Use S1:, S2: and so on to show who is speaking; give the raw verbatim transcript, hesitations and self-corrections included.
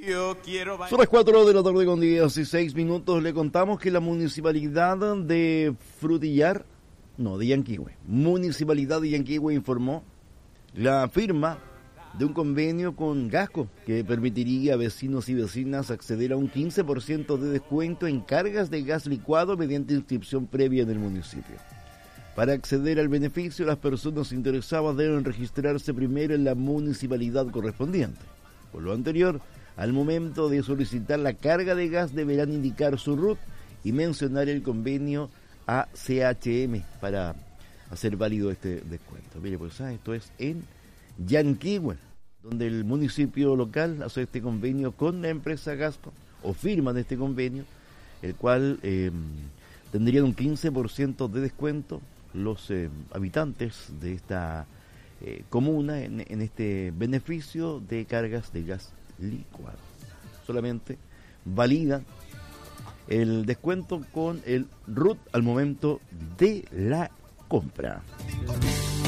S1: Yo quiero bailar.
S2: Son las cuatro de la tarde con dieciséis minutos. Le contamos que la municipalidad de Frutillar, no, de Yanquihue, Municipalidad de Yanquihue informó la firma de un convenio con Gasco que permitiría a vecinos y vecinas acceder a un quince por ciento de descuento en cargas de gas licuado mediante inscripción previa en el municipio. Para acceder al beneficio, las personas interesadas deben registrarse primero en la municipalidad correspondiente. Por lo anterior, al momento de solicitar la carga de gas deberán indicar su R U T y mencionar el convenio A C H M para hacer válido este descuento. Mire, pues ah, esto es en Yanquihue, donde el municipio local hace este convenio con la empresa Gasco, o firman este convenio, el cual eh, tendría un quince por ciento de descuento los eh, habitantes de esta eh, comuna en, en este beneficio de cargas de gas licuado. Solamente valida el descuento con el R U T al momento de la compra.